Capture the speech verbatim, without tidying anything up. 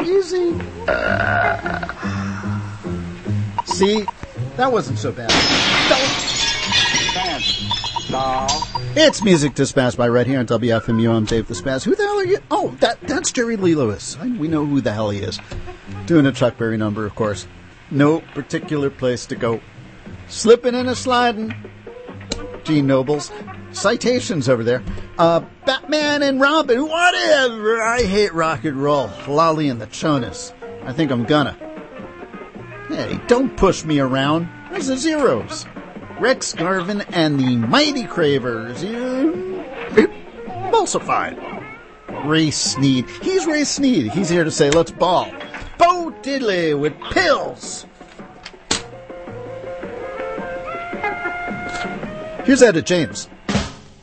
easy. See? That wasn't so bad. It's Music to Spaz by Red here on W F M U. I'm Dave the Spaz. Who the hell are you? Oh, that that's Jerry Lee Lewis. I, we know who the hell he is. Doing a Chuck Berry number, of course. No particular place to go. Slipping and a sliding. Gene Nobles. Citations over there. Uh, Batman and Robin. Whatever. I hate rock and roll. Lolly and the Chonas. I think I'm gonna. Hey, don't push me around. There's the Zeros. Rex Garvin and the Mighty Cravers. Emulsified. Ray Sneed. He's Ray Sneed. He's here to say, let's ball. Bo Diddley with pills. Here's Etta James.